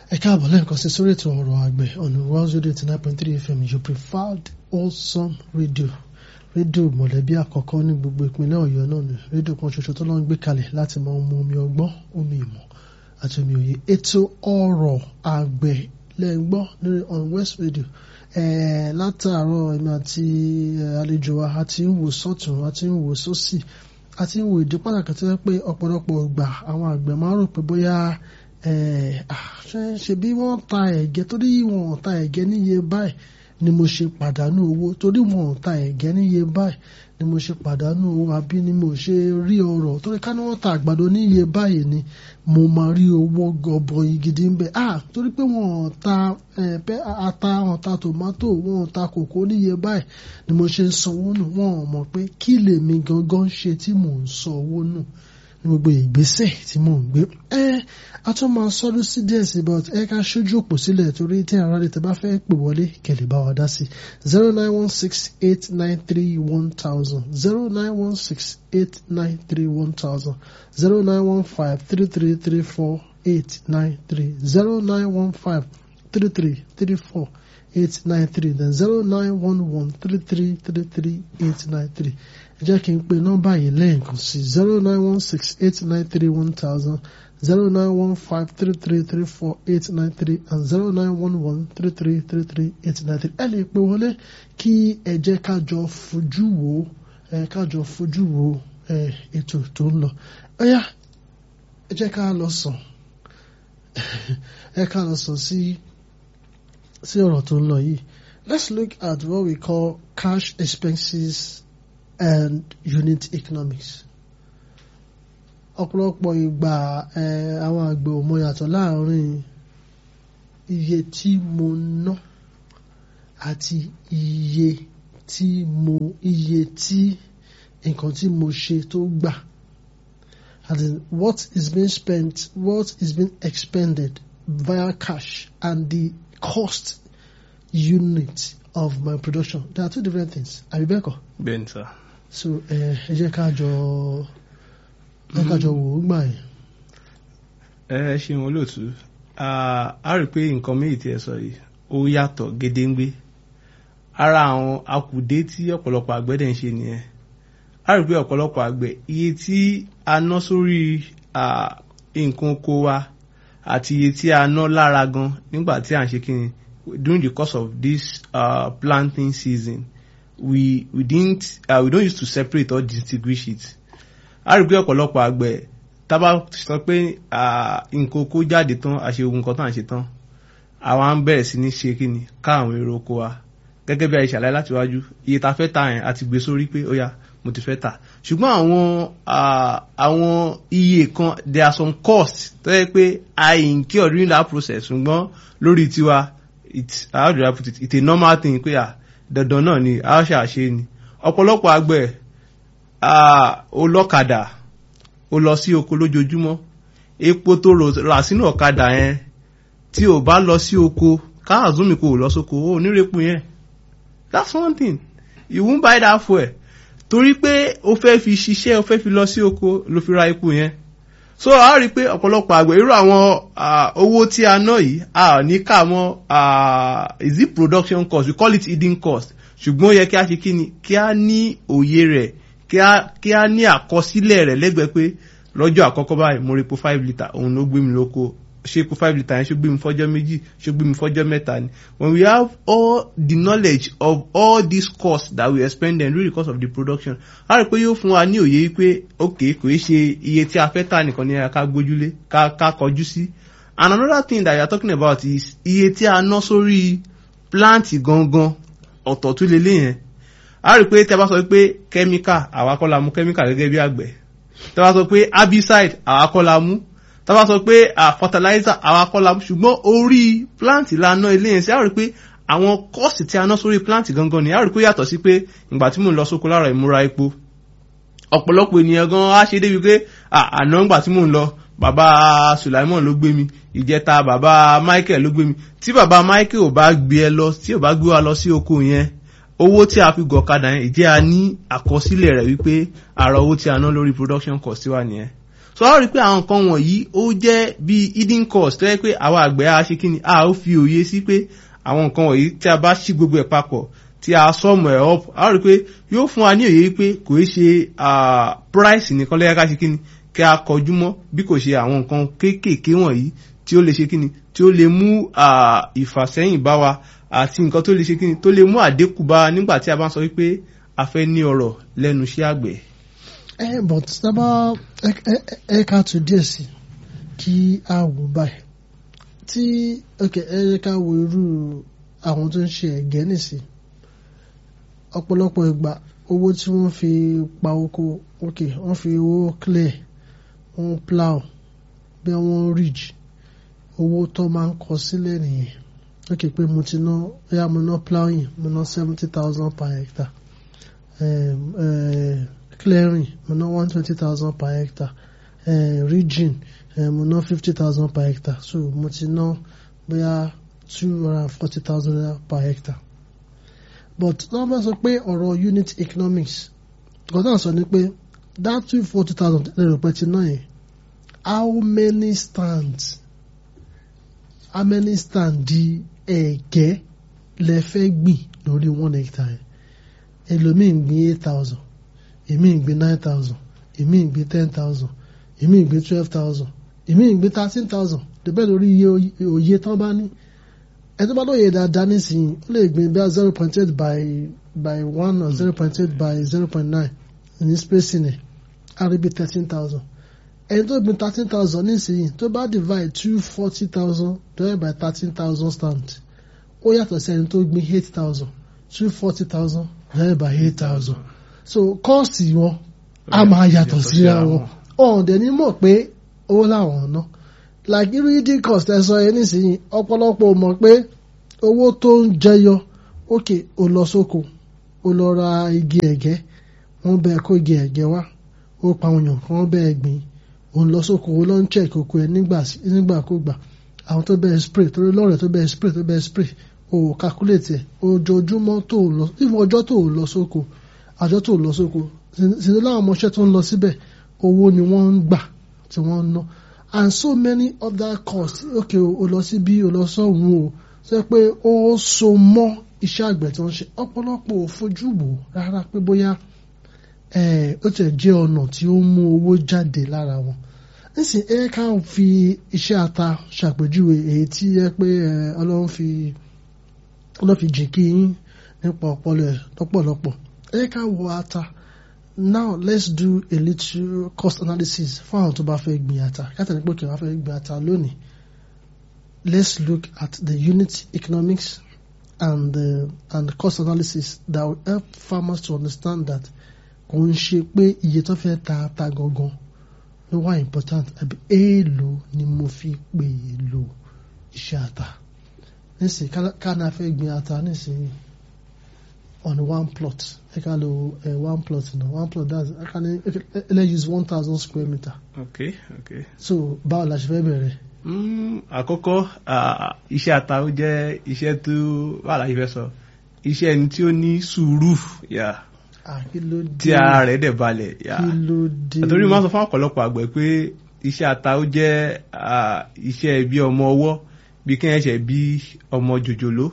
Ẹ káàbọ̀ lẹ́ẹ̀kan sí sórí ètò ọ̀rọ̀ àgbẹ̀ ọ̀nà World Radio 89.3 FM, your preferred wholesome radio. Rédíò mọ̀lẹ́bí àkọ́kọ́ ní gbogbo ìpínlẹ̀ Ọ̀yọ́ náà ni rédíò kan ṣoṣo tó lọ́n gbé kalẹ̀ láti máa mú omi ọgbọ́n, omi ìmọ̀ àti omi òye. Ètò ọ̀rọ̀ àgbẹ̀ lẹ́gbọ́ lórí on West Radio. Látàárọ̀ èmi àti àlejò wa àti ń wò sọ́tún àti ń wò sósì àti ń wò ìdí pàtàkì tó yẹ pé ọ̀pọ̀lọpọ̀ ìgbà àwọn àgbẹ̀ máa ń rò pé bóyá ṣe bí wọ́n ta ẹ̀gẹ́ torí wọ́n ta ẹ̀gẹ́ níye báyìí ni mo ṣe pàdánù owó, torí wọ́n ta ẹ̀gẹ́ níye báyìí ni mo ṣe pàdánù owó, àbí ni mo ṣe rí ọrọ̀, torí ká ní wọ́n ta àgbàdo níye báyìí ni mo máa rí owó gọbọi gidi ń bẹ. Torí pé wọ́n ta ata, wọ́n ta tòmátò, wọ́n ta kòkó níye báyìí ni mo ṣe ń sanwó nù. Wọ́n mọ̀ pé kí lèmi gangan ṣe tí mò ń sanwó nù ní gbogbo ìgbésẹ̀ tí mò ń gbé. A tún máa sọ́dún sí díẹ̀ sí, but ká ṣojú òpó sílẹ̀ torí tí ara rẹ̀ tẹ́ bá fẹ́ pè wọlé kẹ̀lẹ́ bá wa dá sí 09168931000 09168931000 09153334893 09153334893 then 09113333893. Jẹ́ kí n pe nọ́mbà yìí lẹ́ẹ̀kan sí 09168931000 09153334893 and 09113333893. Ẹ lè pè wọlé kí ẹ jẹ́ ká jọ fojú wo ètò tó ń lọ. Ẹ jẹ́ ká lọ sàn sí ọ̀rọ̀ tó ń lọ yìí. Let's look at what we call cash expenses and unit economics. Ọ̀pọ̀lọpọ̀ ìgbà àwọn àgbẹ̀ ò mọ̀ yàtọ̀ láàrin iye tí mo ná àti iye tí nǹkan tí mo ṣe tó gbà. As in, what is being spent, what is being expended via cash and the cost unit of my production. There are two different things. Àbí bẹ́ẹ̀ kọ́? Bẹ́ẹ̀ni sir. So ẹ jẹ́ ká jọ wò ó gbà yẹn. Ṣeun olóòtú, a rí pé nǹkan méjì tí ẹ sọ yìí ó yàtọ̀ gédéǹgbé. Ara àwọn akùdé tí ọ̀pọ̀lọpọ̀ àgbẹ̀ dẹ̀ ń ṣe nìyẹn. A rí pé ọ̀pọ̀lọpọ̀ àgbẹ̀ iye tí a ná sórí nǹkan oko wa àti iye tí a ná lára gan nígbà tí à ń ṣe kíni during the course of this planting season, we don't used to separate or distinguish it. A rí pé ọ̀pọ̀lọpọ̀ àgbẹ̀ tá bá sọ pé nǹkan oko jáde tán, àṣe ogun kan tán à ń ṣe tán, àwa ń bẹ̀rẹ̀ sí ní ṣe kíni ká àwọn èrè oko wa gẹ́gẹ́ bí a ṣàlàyé láti wájú. Iye tá fẹ́ tà yẹn àti gbé sórí pé ó yá mo ti fẹ́ tà. Ṣùgbọ́n àwọn iye kan, there are some costs tó yẹ pé I incur during that process, ṣùgbọ́n lórí tiwa it's a normal thing pé dandan náà ni a ṣàṣe ni. Ọ̀pọ̀lọpọ̀ àgbẹ̀ olọ́kadà ó lọ sí oko lójoojúmọ́, epo tó rà sínú ọ̀kadà yẹn tí ò bá lọ sí oko káàzúmi kò lọ sóko ó nírepo yẹn. That's one thing. You won't buy that fuel torí pé ó fẹ́ fi ṣiṣẹ́, ó fẹ́ fi lọ sí oko ló fi ra epo yẹn. So a rí pé ọ̀pọ̀lọpọ̀ àgbẹ̀ irú àwọn owó tí a ná yìí a ní ká mọ́ is it production cost, we call it hidden cost. Ṣùgbọ́n ó yẹ kí a ṣe kíni, kí a ní òye rẹ̀, kí a ní àkọsílẹ̀ rẹ̀ lẹ́gbẹ̀ẹ́ pé lọ́jọ́ àkọ́kọ́ báyìí mo repo 5 litre òun ló gbé mi lóko. Ṣé epo 5 litre yẹn ṣó gbé mi fọ́jọ́ méjì, ṣó gbé mi fọ́jọ́ mẹ́ta ni. When we have all the knowledge of all these costs that we expend during the course of the production, a rí pé yóò fún wa ní òye pé okay kò í ṣe iye tí a fẹ́ tà nìkan ni ká gbójúlé ká kọjú sí. And another thing that we are talking about is iye tí a ná sórí plant gangan ọ̀tọ̀ tún lélẹ̀ yẹn. A rí pé tí a bá sọ pé chemical, àwa kọ́ la mú chemical gẹ́gẹ́ bí àgbẹ̀. Tí a bá sọ pé herbicide, àwa kọ́ la mú. Tí a bá sọ pé fertilizer, àwa kọ́ la mú. Ṣùgbọ́n orí plant la ná ilé yẹn sí. A rí pé àwọn cost tí a ná sórí plant gangan ni a rí pé yàtọ̀ sí pé ìgbà tí mò ń lọ sóko lára ìmúra epo. Ọ̀pọ̀lọpọ̀ ènìyàn gan á ṣe débi pé àná ìgbà tí mò ń lọ bàbá Sulaimon ló gbé mi, ìjẹta bàbá Michael ló gbé mi. Tí bàbá Michael ò bá gbé ẹ lọ, tí ò bá gbé wa lọ sí oko yẹn, owó tí a fi gọ̀kadà yẹn ìjẹ́ a ní àkọsílẹ̀ rẹ̀ wípé ara owó tí a ná lórí production cost wa nìyẹn. so a rí pé àwọn nǹkan wọ̀nyí ó jẹ́ bí hidden cost tó yẹ pé àwọn àgbẹ̀ á ṣe kí ni a ó fi òye sí pé àwọn nǹkan wọ̀nyí tí a bá ṣí gbogbo ẹ̀ papọ̀ tí a sọ́mọ̀ ẹ̀ up a rí pé yóò fún wa ní òye pé kò í ṣe price nìkan lẹ́yà ká ṣe kí ni kí a kọjú mọ́ bí kò ṣe àwọn nǹkan kéékèèké wọ̀nyí tí ó lè ṣe kí ni tí ó lè mú ìfàsẹ́yìn bá wa àti nǹkan tó lè ṣe kí ni tó lè mú àdínkù bá wa nígbà tí a bá ń sọ wípé a fẹ́ ní ọrọ̀ lẹ́nu iṣẹ́ àgbẹ̀. But sábà ẹ̀ka tó díẹ̀ sí kí a wò báyìí tí ẹ̀ka wo irú àwọn tó ń ṣe ẹ̀gẹ́ nìsí ọ̀pọ̀lọpọ̀ ìgbà owó tí wọ́n fi pa oko wọ́n fi owó clear wọ́n plow bí wọ́n ridge owó tó máa ń kọ sílẹ̀ nìyẹn pé mo ti ná mo ná plowing mo ná 70,000 per hectare clearing mo ná 120,000 per hectare ridging mo ná 50,000 per hectare so mo ti ná bóyá 240,000 per hectare but wọ́n bá sọ pé ọ̀rọ̀ unit economics nǹkan náà sọ ni pé that 240,000 lẹ́rọ pẹ́ ti ná yẹn how many stand di ẹ̀gẹ́ lẹ fẹ́ gbìn lórí 1 hectare ẹlòmíì ń gbìn 8,000 èmi ń gbìn 9,000 èmi ń gbìn 10,000 èmi ń gbìn 12,000 èmi ń gbìn 13,000 depẹ́ lórí iye òye tán bá ní ẹni tó bá lóye dáadáa nísìnyí ó lè gbìn bí i 0.8 by 1 or 0.8 by 0.9 ní spacing ẹ̀ àríbi 13,000 ẹni tó gbìn 13,000 nísìnyí tó bá divide 240,000 divided by 13,000 stand ó yàtọ̀ sí ẹni tó gbìn 8,000 240,000 divided by 8,000 so cost wọn a máa yàtọ̀ síra wọn ọ̀dẹ̀ ní mọ̀ pé owó làwọn ná like irú hidden cost ẹ sọ yẹn nísìnyí ọ̀pọ̀lọpọ̀ mọ̀ pé owó tó ń jẹyọ ó lọ sóko ó lọ ra igi ẹ̀gẹ́ wọ́n bẹ́ẹ̀ kó igi ẹ̀gẹ́ wá ó pa àwọn èèyàn kan bẹ́ẹ̀ gbìn òun lọ sóko ó lọ ń check oko ẹ̀ nígbàkúgbà àwọn tó bẹ́ẹ̀ spray torí lọ́rẹ̀ tó bẹ́ẹ̀ spray ó calculate ẹ̀ ojoojúmọ́ tó lọ ìfún ọjọ́ tó lọ sóko àjọ tó lọ sóko sílẹ̀ láwọn ọmọọṣẹ́ tó ń lọ síbẹ̀ owó ni wọ́n ń gbà tí wọ́n ń ná and so many other costs o lọ sí bí o lọ sọ́hun o sọ pé ó so mọ́ iṣẹ́ àgbẹ̀ tí wọ́n ṣe ọ̀pọ̀lọpọ̀ ò fojú wò rárá pé bóyá ó tẹ̀ jẹ́ ọ̀nà tí ó mú owó jáde lára wọn nísìn ká fi iṣẹ́ ata ṣàpèjúwe èyí tí yẹ pé ọlọ́run fi jìn kí yín nípa ọpọlọ ẹ̀ lọ́pọ̀lọpọ̀ ká wo ata now let's do a little cost analysis fún àwọn tó bá fẹ́ gbìn ata yàtọ̀ ní pé kí wọ́n fẹ́ gbìn ata lónìí let's look at the unit economics and the cost analysis that will help farmers to understand that kò ń ṣe pé iye tó fẹ́ ta ata gangan ló wà important àbí èèlò ni mo fi pè èèlò iṣẹ́ ata nísìnyí ká náà fẹ́ gbìn ata nísìnyí on one plot ká lo one plot náà one plot that's let's use 1,000 square meter. Okay. So báwo la ṣe fẹ́ bẹ̀rẹ̀. Àkọ́kọ́ iṣẹ́ ata ó jẹ́ iṣẹ́ tó wà láyé fẹ́ sọ iṣẹ́ ẹni tí ó ní sùúrù tí ara rẹ̀ dẹ̀ balẹ̀ àtòrí máa sọ fún ọ̀pọ̀lọpọ̀ àgbẹ̀ pé iṣẹ́ ata ó jẹ́ iṣẹ́ bí ọmọ ọwọ́ bí kéèyàn ṣe bí ọmọ jòjòló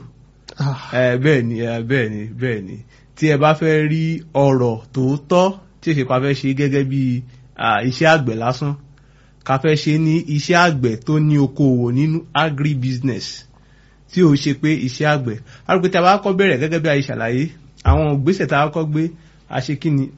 bẹ́ẹ̀ ni tí ẹ bá fẹ́ rí ọrọ̀ tòótọ́ tí èsì pa fẹ́ ṣe gẹ́gẹ́ bí iṣẹ́ àgbẹ̀ lásán ká fẹ́ ṣe ní iṣẹ́ àgbẹ̀ tó ní okòwò nínú agribusiness tí ó ṣe pé iṣẹ́ àgbẹ̀ arúgbó tí a bá kọ́ bẹ̀rẹ̀ gẹ́gẹ́ bí a ṣe ṣàlàyé àwọn ìgbésẹ̀ tá a kọ́ gbé a ṣe kí ni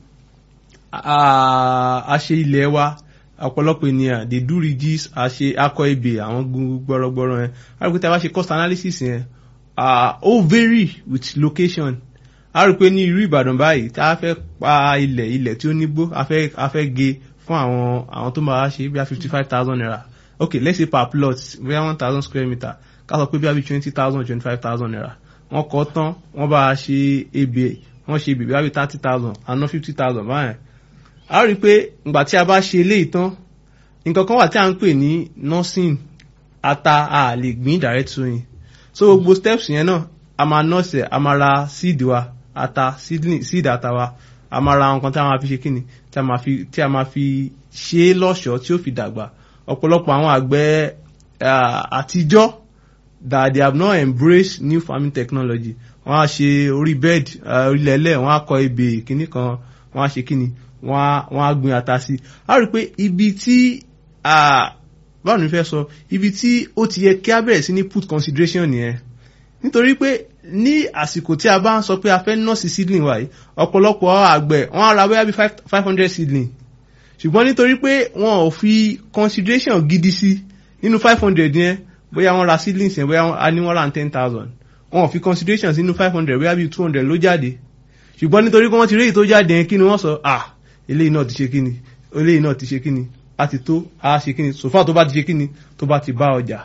a ṣe ilẹ̀ wa ọ̀pọ̀lọpọ̀ ènìyàn they do ridges a ṣe akọ ebè àwọn gbọ́rọ̀gbọ́rọ̀ yẹn arúgbó tí a bá ṣe cost analysis yẹn ó vary with location a rí pé ní irú Ìbàdàn báyìí tá a fẹ́ pa ilẹ̀ tí ó nígbó a fẹ́ gé fún àwọn tó máa ṣe bí i 55,000 naira okay let's say per plot bí i 1,000 square meter ká sọ pé bí i 20,000 25,000 naira wọ́n kọ́ tán wọ́n bá ṣe ebè wọ́n ṣe ebè bí i 30,000 àná 50,000 báyẹn a rí pé ìgbà tí a bá ṣe eléyìí tán nǹkan kan wà tí a ń pè ní nursing ata a lè gbìn direct sowing so gbogbo steps yẹn náà a máa nurse a máa ra seed wa ata seed ata wa a máa ra nǹkan tí a máa fi ṣe kíni tí a máa fi ṣe lọ́ṣọ̀ọ́ tí ó fi dàgbà. Ọ̀pọ̀lọpọ̀ àwọn àgbẹ̀ àtijọ́ that they have not embraced new farming technology, wọ́n á ṣe orí bed orílẹ̀-èlẹ̀, wọ́n á kọ ebè kíní kan, wọ́n á ṣe kíni, wọ́n á gbin ata sí. A rí pé ibi tí báwo ni fẹ́ sọ, ibi tí ó ti yẹ kí a bẹ̀rẹ̀ sí ní put consideration nìyẹn. Nítorí pé ní àsìkò tí a bá ń sọ pé a fẹ́ nọ́ọ̀sì seedling wa yìí, ọ̀pọ̀lọpọ̀ àgbẹ̀ wọ́n á ra bóyá bí 500 seedling, ṣùgbọ́n nítorí pé wọn ò fi consideration gidi sí nínú 500 yẹn, bóyá wọ́n ra seedlings yẹn, bóyá a ní wọ́n ra 10,000, wọn ò fi consideration sínú 500, bóyá bí 200 ló jáde. Ṣùgbọ́n nítorí pé wọ́n ti rí èyí tó jáde yẹn, kí ni wọ́n sọ, eléyìí náà ti ṣe kíni, eléyìí náà ti ṣe kíni, a ti tó, a ṣe kíni, so far tó bá ti ṣe kíni, tó bá ti bá ọjà.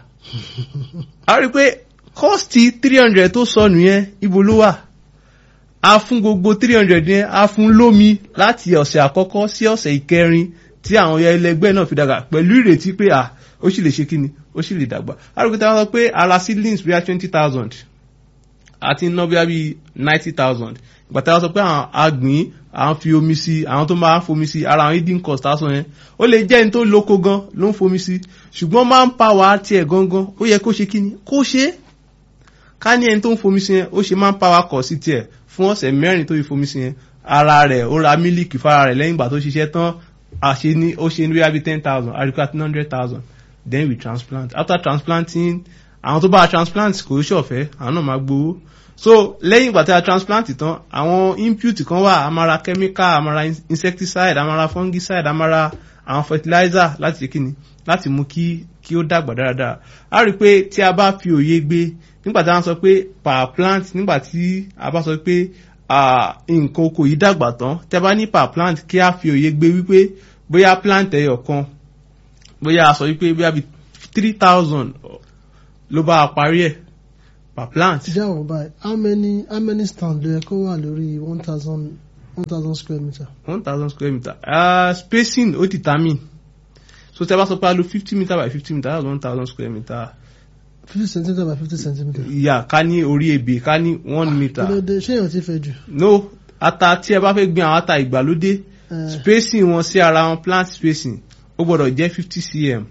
A rí pé kọ́ọ̀sì 300 tó sọnù yẹn, ibo ló wà? A fún gbogbo 300 yẹn, a fún lómi láti ọ̀sẹ̀ àkọ́kọ́ sí ọ̀sẹ̀ ìkẹrin tí àwọn ẹlẹgbẹ́ náà fi dàgbà pẹ̀lú ìrètí pé ó sì lè ṣe kíni, ó sì lè dàgbà. A rí pé tí wọ́n sọ pé ara seedlings bí i 20,000 àti iná bí i 90,000. Ìgbà tí wọ́n sọ pé àwọn àgbìn, àwọn fi omi sí, àwọn tó máa ń fomi sí, ara àwọn hidden cost lásán yẹn, ó lè jẹ́ ní tó lóko gan ló ń fomi sí, ṣùgbọ́n máa ń power tiẹ̀ gangan, ó yẹ kó ṣe kíni, kó ṣe é. Ká ní ẹni tó ń fomi sí yẹn, ó ṣe máa ń power cost sí tiẹ̀ fún ọ̀sẹ̀ mẹ́rin tó fi fomi sí yẹn, ara rẹ̀ ó ra mílíkì fara rẹ̀ lẹ́yìn ìgbà tó ṣiṣẹ́ tán, ó ṣe ní bí 10,000, àríkà 100,000, then we transplant. After transplanting, àwọn tó bá transplant kò ṣọ̀fẹ́, àwọn náà máa gbowó. So lẹ́yìn ìgbà tí a transplant tán, àwọn input kan wà, a máa ra chemical, a máa ra insecticide, a máa ra fungicide, a máa ra àwọn fertilizer láti ṣe kíni, láti mú kí ó dàgbà dáradára. A rí pé tí a bá fi òye gbé, nígbà tí a sọ pé per plant, nígbà tí a bá sọ pé nǹkan oko yìí dàgbà tán, tí a bá ní per plant, kí a fi òye gbé wípé bóyá plant ẹyọ kan, bóyá a sọ wípé bóyá bí 3,000 ló bá parí ẹ̀ per plant. Jáwọ́ báyìí, how many stand ló yẹ kó wà lórí 1,000 square meter? 1,000 square meter. Spacing ó determine. So tí a bá sọ pé a lo 50 meter by 50 meter, that's 1,000 square meter. 50 centimeter by 50 centimeter. Yeah, ká ní orí ebè, ká ní 1 meter. Kí ló dé, ṣé èèyàn ti fẹ́ jù? No, ata tí ẹ bá fẹ́ gbin àwọn ata ìgbàlódé, spacing wọn sí ara wọn, plant spacing, ó gbọ́dọ̀ jẹ́ 50 cm.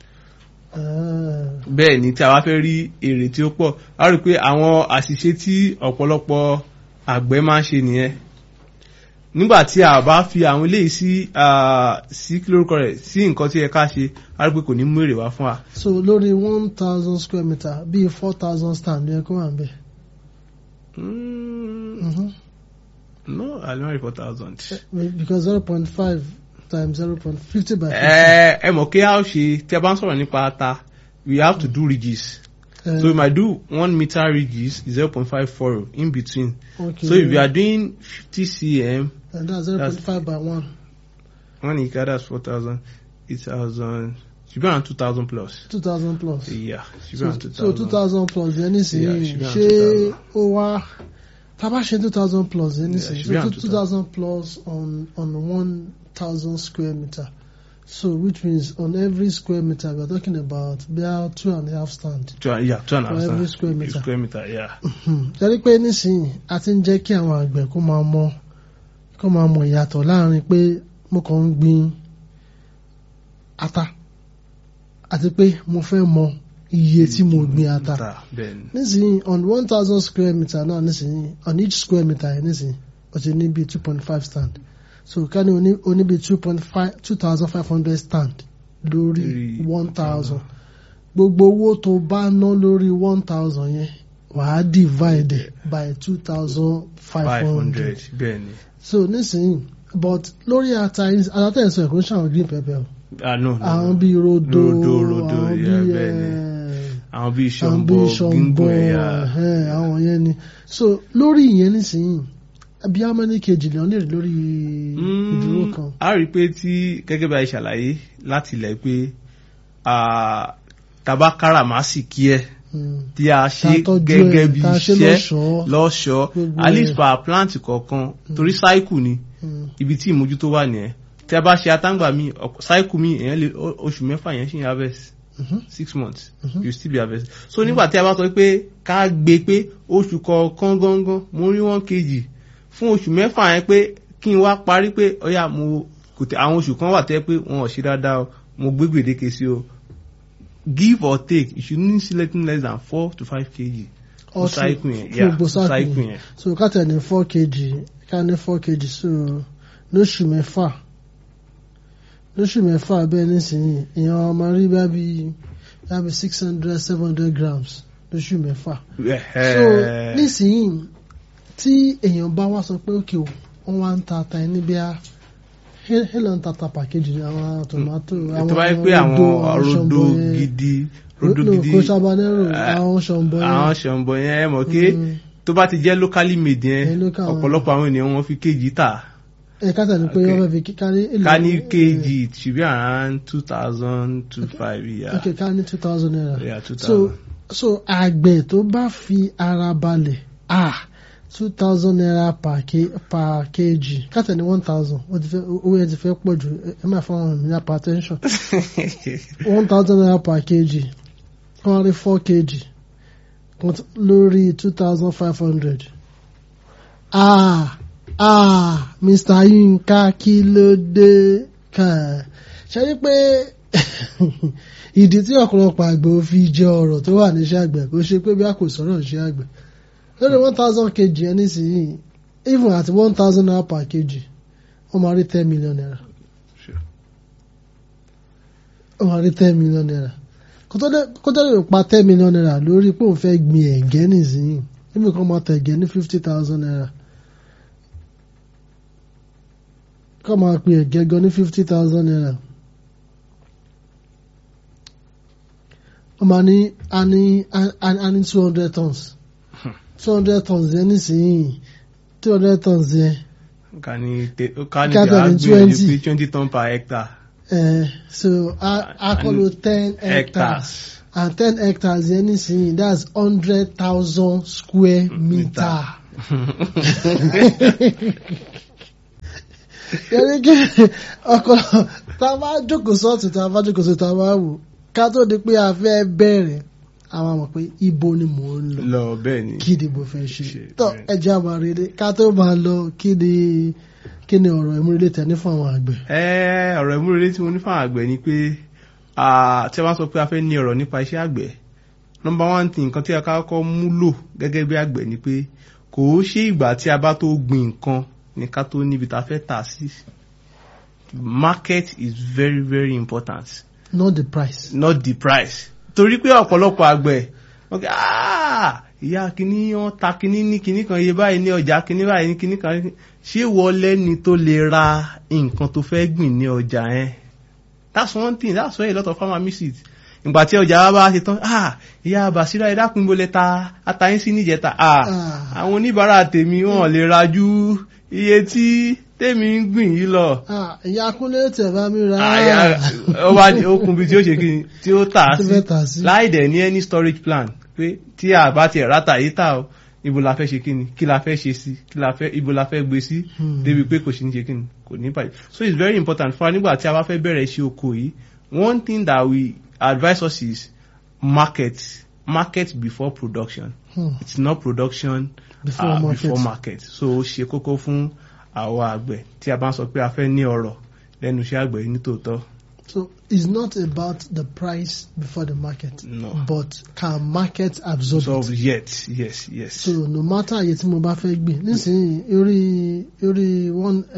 Bẹ́ẹ̀ ni tí a bá fẹ́ rí èrè tí ó pọ̀, a rí pé àwọn àṣìṣe tí ọ̀pọ̀lọpọ̀ àgbẹ̀ máa ń ṣe nìyẹn. Nígbà tí a bá fi àwọn eléyìí sí kí lórúkọ rẹ̀, sí nǹkan tí ẹ ká ṣe, a rí pé kò ní mú èrè wá fún wa. So lórí 1,000 square meter bíi 4,000 stand ló yẹ kó wà ń bẹ̀. No, I don't know 4,000. Because 0.5 times 0.50 by 50. Ẹ mọ̀ kí a ó ṣe, tí a bá ń sọ̀rọ̀ nípa ata, we have to do ridges. So we might do 1 meter ridges, 0.5 furrow in between. Okay. So if you are doing 50 cm, and that's 0.5 by 1. 1 acre, that's 4,000, 8,000, should be around 2,000 plus. 2,000 plus. Yeah, should be around 2,000. So 2,000 plus, then nísìnyí, Yeah, ṣé ó wá, tá bá ṣe 2,000 plus, then nísìnyí, Yeah, so 2,000 plus on 1,000 square meter. So which means on every square meter we are talking about about 2.5 stand. 2.5 for every square meter. Square meter, yeah. Jẹ́rí pé nísìnyí a ti ń jẹ́ kí àwọn àgbẹ̀ kó máa mọ ìyàtọ̀ láàrin pé mo kàn ń gbin ata àti pé mo fẹ́ mọ iye tí mo gbin ata. Nísìnyí on 1,000 square meter náà nísìnyí on each square meter yẹn nísìnyí ó ti ní bíi 2.5 stand. So ká ní oní bíi 2,500 stand lórí 1,000. Gbogbo owó tó bá ná lórí 1,000 yẹn wàá divide by 2,500. Bẹ́ẹ̀ni. So nísìnyí but lórí ata tẹ̀ ń sọ ẹ̀kọ́ ṣàwọn green pepper o. No. Àwọn bíi rodo, àwọn bíi ṣọ̀mbọ̀, gíngùn ẹ̀yà. Àwọn yẹn ni. So lórí ìyẹn nísìnyí bí how many kg lè lè lórí ìdúró kan. A rí pé tí gẹ́gẹ́ bí a ṣàlàyé láti ilẹ̀ pé tabakara máa sì kí ẹ tí a ṣe gẹ́gẹ́ bí iṣẹ́ lọ́ṣọ̀ọ́ at least per plant kọ̀ọ̀kan torí cycle ni ibi tí ìmójútó wà nìyẹn. Tí a bá ṣe atáǹgbà mi cycle mi èèyàn lè oṣù mẹ́fà yẹn ṣì ń harvest 6 months you still be harvest. So nígbà tí a bá sọ pé ká gbé pé oṣù kọ̀ọ̀kan gangan mo rí 1 kg fún oṣù mẹ́fà yẹn pé kí n wá parí pé ọ̀yà mo àwọn oṣù kan wà tẹ́ pé wọn ò ṣe dáadáa o mo gbé gbèdéke sí o give or take you should need selecting less than 4 to 5 kg cycle yẹn cycle yẹn. so ká tẹ̀ ní 4 kg ká ní 4 kg so lóṣù mẹ́fà bẹ́ẹ̀ nísìnyí èèyàn máa rí bí 600-700 grams lóṣù mẹ́fà. so nísìnyí tí èèyàn bá wá sọ pé òkè wọ́n wá ń ta ata ẹni bí a hélò ń tata pàkéjì ní àwọn tomato àwọn tó bá yẹ pé àwọn rodo gidi kò sabanero àwọn ṣọ̀nbọ̀ yẹn mọ̀ kí tó bá ti jẹ́ locally made yẹn ọ̀pọ̀lọpọ̀ àwọn ènìyàn wọn fi kg tà. Kátà ní pé wọ́n fẹ́ fi ká ní kg it should be around 2,000-2,500 yeah. Okay, ká ní 2,000 naira. Yeah, 2,000. So àgbẹ̀ tó bá fi ara balẹ̀ 2,000 naira per kg kátà ní 1,000 owó ẹ ti fẹ́ pọ̀ jù ẹ máa fọwọ́n mi ní hypertension 1,000 naira per kg wọ́n rí 4 kg lórí 2,500. Mr. Yinka kí ló dé kàn ṣe rí pé ìdí tí ọ̀pọ̀lọpọ̀ àgbẹ̀ ò fi jẹ ọ̀rọ̀ tó wà níṣẹ́ àgbẹ̀ kò ṣe pé bí a kò sọ̀rọ̀ níṣẹ́ àgbẹ̀ lórí 1,000 kg ẹni sì yìí even at 1,000 naira per kg wọ́n máa rí 10 million naira wọ́n máa rí 10 million naira kó tó lè pa 10 million naira lórí pé òun fẹ́ gbin ẹ̀gẹ́ nìsín níbi kan máa tẹ̀gẹ́ ní 50,000 naira. Kọ́ máa pè ẹ̀gẹ́ gan ní 50,000 naira. Wọ́n máa ní a ní 200 tons. 200 tons yẹn nísìnyí 200 tons yẹn. Ká ní 20 tons per hectare. So a kọ́ lo 10 hectares. And 10 hectares yẹn nísìnyí that's 100,000 square meter. Yẹ́nì kí ọkọ̀ tá a bá jókòó sọ́ọ̀tù tá a bá jókòó sọ́ọ̀tù tá a bá wò ká tó di pé a fẹ́ bẹ̀rẹ̀ àwọn àmọ̀ pé ibo ni mò ń lọ bẹ́ẹ̀ ni kí ni mo fẹ́ ṣe tó ẹjẹ́ àmọ́ rere ká tó máa lọ kí ni ọ̀rọ̀ ìmúrelé tẹ̀ ní fún àwọn àgbẹ̀. ọ̀rọ̀ ìmúrelé tí mo ní fún àwọn àgbẹ̀ ni pé tí a bá sọ pé a fẹ́ ní ọ̀rọ̀ nípa iṣẹ́ àgbẹ̀ number one thing nǹkan tí a kọ́kọ́ mú lò gẹ́gẹ́ bí àgbẹ̀ ni pé kò ó ṣe ìgbà tí a bá tó gbin nǹkan ní ká tó níbi tá a fẹ́ tà sí. Market is very very important. Not the price. Not the price. Torí pé ọ̀pọ̀lọpọ̀ àgbẹ̀ wọ́n kí ìyá kìíní wọ́n ta kìíní ní kìíní kan iye báyìí ní ọjà kìíní báyìí ní kìíní kan ṣé wọlé ni tó lè ra nǹkan tó fẹ́ gbìn ní ọjà yẹn. That's one thing. That's why a lot of farmers miss it. Ìgbà tí ọjà wa bá ṣe tán ìyá Bàṣírà ẹ dákun bó lè ta atayín sí níjẹta àwọn oníbàárà tèmi wọn lè ra ju iye tí tèmi ń gbìn yìí lọ. Ìyá Kúnlé tẹ̀ bá mi ra. Okùn bí tí ó ṣe kí ni tí ó tà sí láì dẹ̀ ní any storage plan pé tí a bá tiẹ̀ ráta yìí tà ó ibo la fẹ́ ṣe kí ni kí la fẹ́ ṣe sí ibo la fẹ́ gbé sí débi pé kò sí ní ṣe kí ni kò ní bàjẹ́. So it's very important fún wa nígbà tí a bá fẹ́ bẹ̀rẹ̀ iṣẹ́ oko yìí one thing that we advise us is market before production. It's not production before market. So ṣe kókó fún àwọn àgbẹ̀ tí a bá ń sọ pé a fẹ́ ní ọrọ̀ lẹ́nu iṣẹ́ àgbẹ̀ ní tòótọ́. So it's not about the price before the market. No. But can market absorb it? Yes. So no matter iye tí mo bá fẹ́ gbìn nísìnyí orí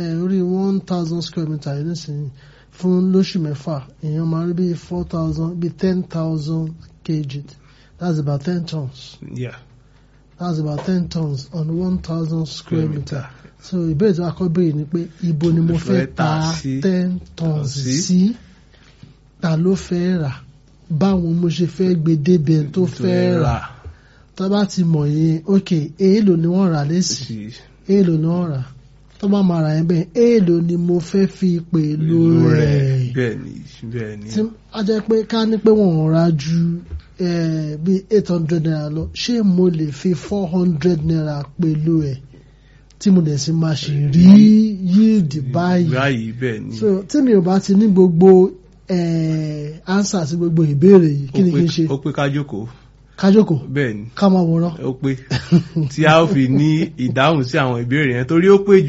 1,000 square meter nísìnyí fún lóṣù mẹ́fà èèyàn máa rí bí 4,000 bí 10,000 kg. That's about 10 tons. Yeah. That's about 10 tons on 1,000 square meter. So ìbéèrè tí wàá kọ́ béèrè ni pé ibo ni mo fẹ́ ta 10 tons sí ta ló fẹ́ rà báwo mo ṣe fẹ́ gbé débẹ̀ tó fẹ́ rà tó bá ti mọ̀ yẹn ok èèlò ni wọ́n rà lẹ́sìn èèlò ni wọ́n rà tó bá máa rà yẹn bẹ́ẹ̀ èèlò ni mo fẹ́ fi pẹ̀lú rẹ̀ bẹ́ẹ̀ni. tí a jẹ́ pé ká ní pé wọ́n rà ju bí 800 naira lọ ṣé mo lè fi 400 naira pẹ̀lú ẹ̀ tí mo dẹ̀ sí máa ṣe rí yield báyìí bẹ́ẹ̀ni. So tí mi ò bá ti ní gbogbo answer sí gbogbo ìbéèrè yìí kí ni kí n ṣe. ó pé kájókòó. bẹ́ẹ̀ni ká máa wòran. ó pé tí a ó fi ní ìdáhùn sí àwọn ìbéèrè yẹn torí ó pé ju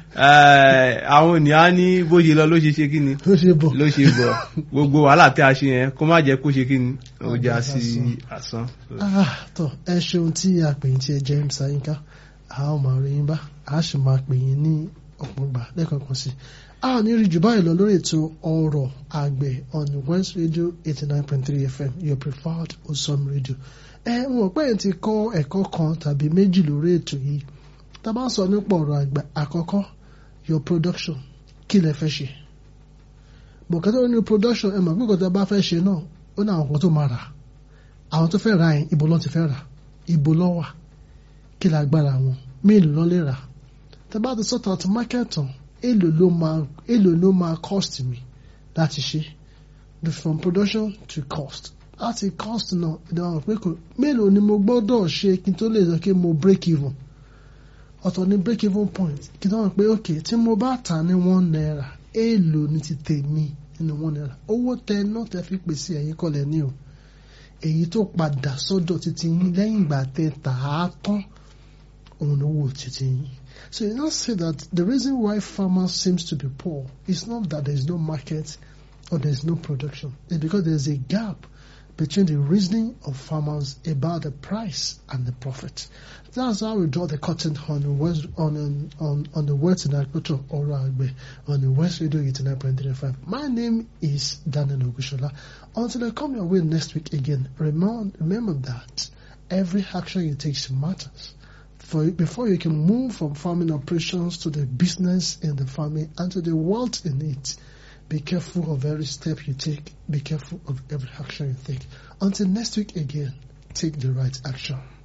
àwọn ènìyàn ní bó ṣe lọ ló ṣe ṣe kí ni ló ṣe bọ̀. ló ṣe bọ̀ gbogbo wàhálà tí a ṣe yẹn kó má jẹ́ kó ṣe kí ni ó já sí asán. Tó ẹ ṣeun tí a pè yín tí ẹ James Ayinka a ó máa rí yín bá a sì máa pè yín ní ọ̀pọ̀ ìgbà lẹ́ẹ̀kọ̀ọ̀kan sí. A ò ní rí jù báyìí lọ lórí ètò ọ̀rọ̀ àgbẹ̀ on West Radio 89.3 FM your preferred Osam radio. Wọ́n pẹ́ ti kọ́ ẹ̀kọ́ kan tàbí méjì lórí ètò yìí. Tá bá sọ nípa ọ̀rọ̀ àgbẹ̀ àkọ́kọ́ your production kí lẹ fẹ́ ṣe. Bọ̀kẹ́tọ́ ní production ẹ mọ̀ pé kọ́tà bá fẹ́ ṣe náà ó ní àwọn kan tó máa rà. Àwọn tó fẹ́ ra yẹn ibo lọ́n ti fẹ́ rà ibo lọ́ wà kí lágbára wọn mélòó lọ́ lè rà. Tá bá ti sort out market tán èlò ló máa cost mi láti ṣe from production to cost. Láti cost náà ìdáhùn pé kò mélòó ni mo gbọ́dọ̀ ṣe kí n tó lè sọ pé mo break even. Ọ̀tọ̀ ní break even point kí n tó mọ̀ pé ok tí mo bá tà ní £1 èlò ní ti tèmi nínú £1 owó tẹ náà tẹ fi pèsè ẹ̀yìn kọlẹ̀ ní o èyí tó padà sọ́dọ̀ títí yín lẹ́yìn ìgbà tẹ tà á tán òun owó títí yín. So you now say that the reason why farmers seems to be poor is not that there is no market or there is no production. It's because there is a gap between the reasoning of farmers about the price and the profit. That's how we draw the curtain on the words in agriculture on the West Radio 89.35. My name is Daniel Ogushola. Until I come your way next week again, remember that every action you take matters. Before you can move from farming operations to the business in the farming and to the wealth in it, be careful of every step you take. Be careful of every action you take. Until next week again, take the right action.